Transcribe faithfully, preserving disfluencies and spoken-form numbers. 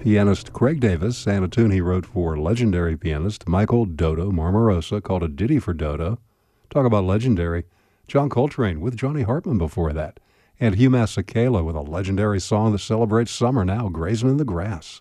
pianist Craig Davis and a tune he wrote for legendary pianist Michael Dodo Marmarosa called A Ditty for Dodo. Talk about legendary. John Coltrane with Johnny Hartman before that. And Hugh Masekela with a legendary song that celebrates summer now, Grazing in the Grass.